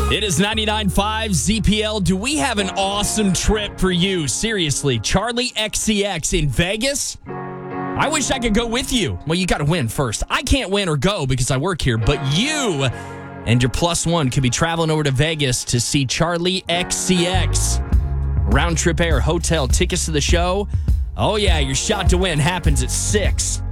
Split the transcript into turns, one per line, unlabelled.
It is 99.5 ZPL. Do we have an awesome trip for you? Seriously, Charlie XCX in Vegas? I wish I could go with you. Well, you got to win first. I can't win or go because I work here, but you and your plus one could be traveling over to Vegas to see Charlie XCX. Round trip air, hotel, tickets to the show. Oh, yeah, your shot to win happens at 6.